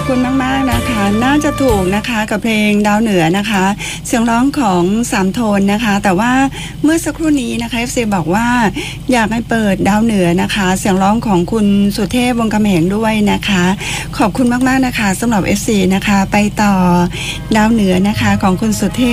คุณมากๆนะคะน่าจะถูกนะคะกับเพลงดาวเหนือนะคะเสียงร้องของสามโทนนะคะแต่ว่าเมื่อสักครู่นี้นะคะ FC บอกว่าอยากให้เปิดดาวเหนือนะคะเสียงร้องของคุณสุเทพวงศ์คำแหงด้วยนะคะขอบคุณมากๆนะคะสำหรับ FC นะคะไปต่อดาวเหนือนะคะของคุณสุเทพ